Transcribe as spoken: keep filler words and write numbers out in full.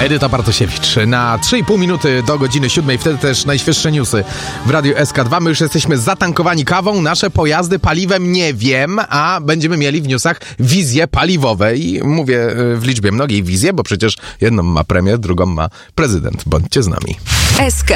Edyta Bartosiewicz na trzy i pół minuty do godziny siódmej, wtedy też najświeższe newsy w Radiu S K dwa. My już jesteśmy zatankowani kawą, nasze pojazdy paliwem nie wiem, a będziemy mieli w newsach wizje paliwowe i mówię w liczbie mnogiej wizje, bo przecież jedną ma premier, drugą ma prezydent. Bądźcie z nami. S K